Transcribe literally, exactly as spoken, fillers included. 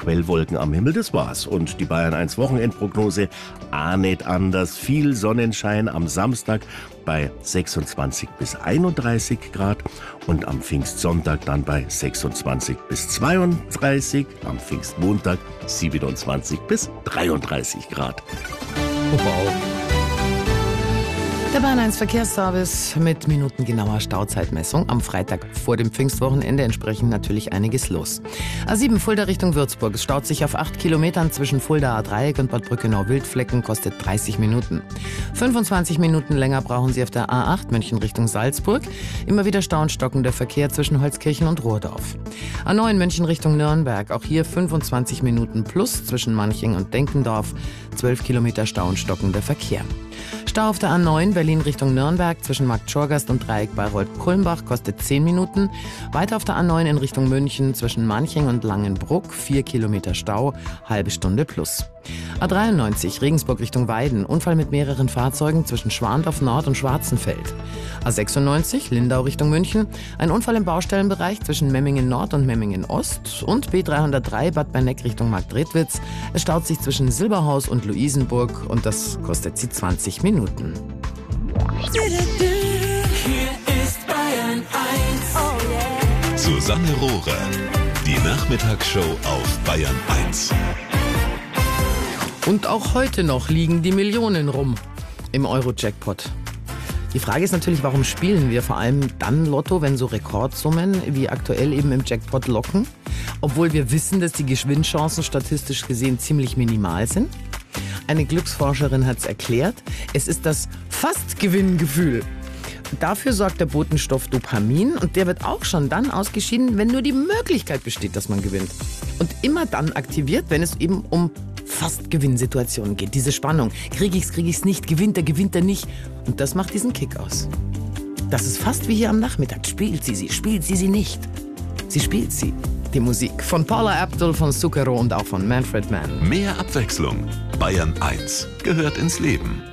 Quellwolken am Himmel, das war's. Und die Bayern eins Wochenendprognose, ah nicht anders. Viel Sonnenschein am Samstag bei sechsundzwanzig bis einunddreißig Grad und am Pfingstsonntag dann bei sechsundzwanzig bis zweiunddreißig, am Pfingstmontag siebenundzwanzig bis dreiunddreißig Grad. Wow. Der Bayern eins Verkehrsservice mit minutengenauer Stauzeitmessung. Am Freitag vor dem Pfingstwochenende entsprechend natürlich einiges los. A sieben Fulda Richtung Würzburg. Es staut sich auf acht Kilometern zwischen Fulda A-Dreieck und Bad Brückenau-Wildflecken, kostet dreißig Minuten. fünfundzwanzig Minuten länger brauchen Sie auf der A acht München Richtung Salzburg. Immer wieder Stau und stockender Verkehr zwischen Holzkirchen und Rohrdorf. A neun München Richtung Nürnberg. Auch hier fünfundzwanzig Minuten plus zwischen Manching und Denkendorf. zwölf Kilometer Stau und stockender Verkehr. Stau auf der A neun Berlin Richtung Nürnberg zwischen Markt Schorgast und Dreieck Bayreuth-Kulmbach kostet zehn Minuten. Weiter auf der A neun in Richtung München zwischen Manching und Langenbruck vier Kilometer Stau, halbe Stunde plus. A dreiundneunzig Regensburg Richtung Weiden, Unfall mit mehreren Fahrzeugen zwischen Schwandorf Nord und Schwarzenfeld. A sechsundneunzig Lindau Richtung München, ein Unfall im Baustellenbereich zwischen Memmingen Nord und Memmingen Ost und B dreihundertdrei Bad Berneck Richtung Marktredwitz. Es staut sich zwischen Silberhaus und Luisenburg und das kostet sie zwanzig Minuten. Hier ist Bayern eins. Oh yeah. Susanne Rohrer, die Nachmittagsshow auf Bayern eins. Und auch heute noch liegen die Millionen rum im Euro-Jackpot. Die Frage ist natürlich, warum spielen wir vor allem dann Lotto, wenn so Rekordsummen wie aktuell eben im Jackpot locken? Obwohl wir wissen, dass die Gewinnchancen statistisch gesehen ziemlich minimal sind. Eine Glücksforscherin hat es erklärt, es ist das Fast-Gewinngefühl. Dafür sorgt der Botenstoff Dopamin und der wird auch schon dann ausgeschieden, wenn nur die Möglichkeit besteht, dass man gewinnt. Und immer dann aktiviert, wenn es eben um Fast-Gewinnsituationen geht. Diese Spannung. Krieg ich's, krieg ich's nicht, gewinnt er, gewinnt er nicht. Und das macht diesen Kick aus. Das ist fast wie hier am Nachmittag. Spielt sie sie, spielt sie sie nicht. Sie spielt sie. Die Musik von Paula Abdul, von Zucchero und auch von Manfred Mann. Mehr Abwechslung. Bayern eins gehört ins Leben.